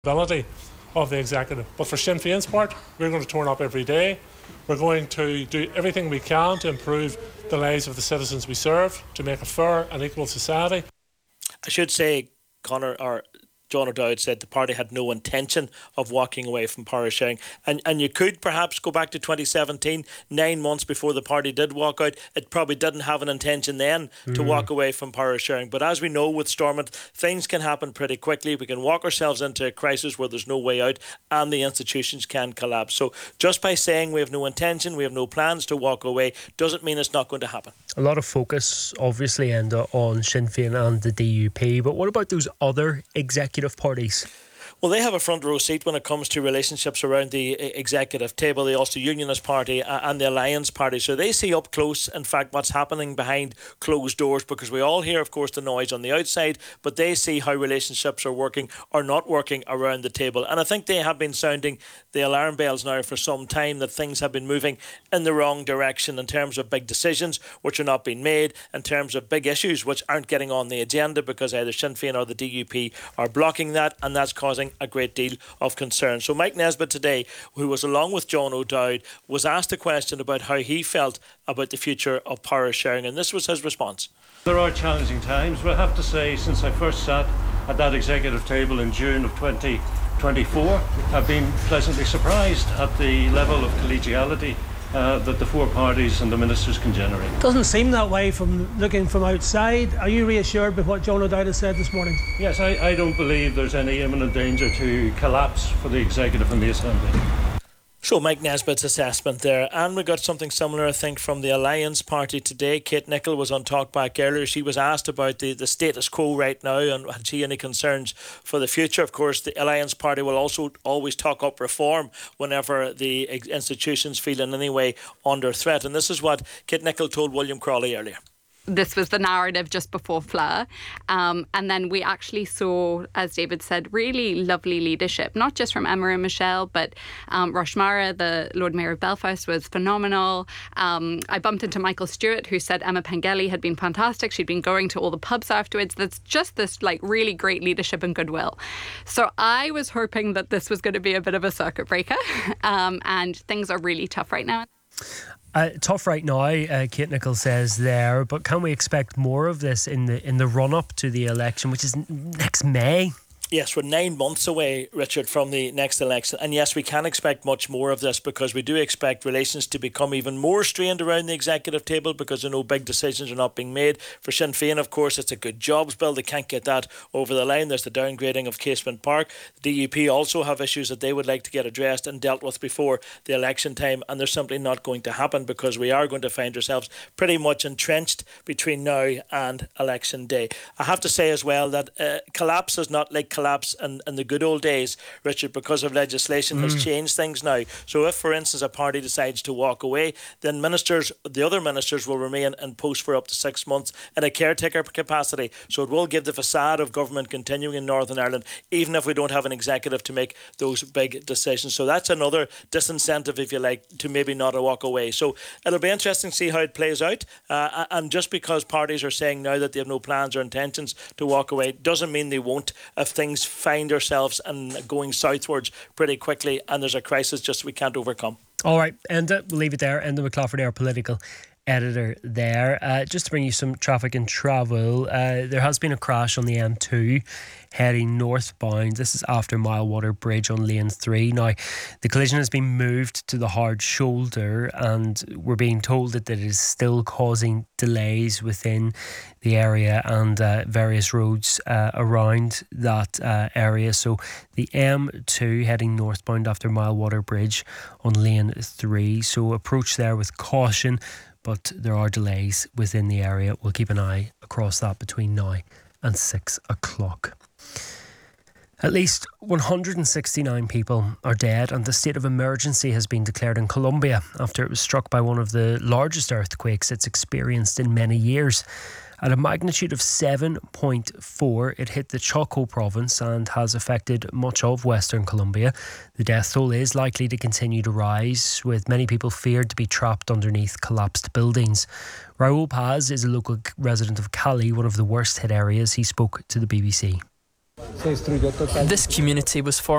ability of the executive. But for Sinn Féin's part, we're going to turn up every day. We're going to do everything we can to improve the lives of the citizens we serve, to make a fair and equal society. I should say, Conor, or John O'Dowd said the party had no intention of walking away from power sharing. And you could perhaps go back to 2017, 9 months before the party did walk out. It probably didn't have an intention then to walk away from power sharing. But as we know with Stormont, things can happen pretty quickly. We can walk ourselves into a crisis where there's no way out and the institutions can collapse. So just by saying we have no intention, we have no plans to walk away, doesn't mean it's not going to happen. A lot of focus, obviously, on Sinn Féin and the DUP. But what about those other executive parties? Well, they have a front row seat when it comes to relationships around the executive table, the Ulster Unionist Party and the Alliance Party. So they see up close, in fact, what's happening behind closed doors, because we all hear, of course, the noise on the outside, but they see how relationships are working or not working around the table. And I think they have been sounding the alarm bells now for some time that things have been moving in the wrong direction in terms of big decisions which are not being made, in terms of big issues which aren't getting on the agenda because either Sinn Féin or the DUP are blocking that, and that's causing a great deal of concern. So Mike Nesbitt today, who was along with John O'Dowd, was asked a question about how he felt about the future of power sharing, and this was his response. There are challenging times, but I have to say, since I first sat at that executive table in June of 2024, I've been pleasantly surprised at the level of collegiality that the four parties and the ministers can generate. Doesn't seem that way from looking from outside. Are you reassured by what John O'Dowd has said this morning? Yes, I don't believe there's any imminent danger to collapse for the executive and the assembly. So Mike Nesbitt's assessment there. And we got something similar, I think, from the Alliance Party today. Kate Nicholl was on Talkback earlier. She was asked about the status quo right now and had she any concerns for the future. Of course, the Alliance Party will also always talk up reform whenever the institutions feel in any way under threat. And this is what Kate Nicholl told William Crawley earlier. This was the narrative just before Fleur. And then we actually saw, as David said, really lovely leadership, not just from Emma and Michelle, but Roshmara, the Lord Mayor of Belfast, was phenomenal. I bumped into Michael Stewart, who said Emma Pengelly had been fantastic. She'd been going to all the pubs afterwards. That's just this like really great leadership and goodwill. So I was hoping that this was going to be a bit of a circuit breaker. And things are really tough right now. Tough right now, Kate Nicholl says there, but can we expect more of this in the run-up to the election, which is next May? Yes, we're 9 months away, Richard, from the next election. And yes, we can expect much more of this because we do expect relations to become even more strained around the executive table because big decisions are not being made. For Sinn Féin, of course, it's a good jobs bill. They can't get that over the line. There's the downgrading of Casement Park. The DUP also have issues that they would like to get addressed and dealt with before the election time. And they're simply not going to happen because we are going to find ourselves pretty much entrenched between now and election day. I have to say as well that collapse is not like collapse in the good old days, Richard, because of legislation has changed things now. So if, for instance, a party decides to walk away, then the other ministers will remain in post for up to 6 months in a caretaker capacity. So it will give the facade of government continuing in Northern Ireland, even if we don't have an executive to make those big decisions. So that's another disincentive, if you like, to maybe not walk away. So it'll be interesting to see how it plays out. And just because parties are saying now that they have no plans or intentions to walk away doesn't mean they won't if things find ourselves and going southwards pretty quickly and there's a crisis just we can't overcome. All right, Enda, we'll leave it there. Enda McLaughlin, our political editor there. Just to bring you some traffic and travel, there has been a crash on the M2 heading northbound. This is after Milewater Bridge on lane 3. Now, the collision has been moved to the hard shoulder and we're being told that it is still causing delays within the area and various roads around that area. So the M2 heading northbound after Milewater Bridge on lane 3. So approach there with caution, but there are delays within the area. We'll keep an eye across that between now and 6 o'clock. At least 169 people are dead and the state of emergency has been declared in Colombia after it was struck by one of the largest earthquakes it's experienced in many years. At a magnitude of 7.4, it hit the Choco province and has affected much of Western Colombia. The death toll is likely to continue to rise, with many people feared to be trapped underneath collapsed buildings. Raul Paz is a local resident of Cali, one of the worst hit areas. He spoke to the BBC. This community was formed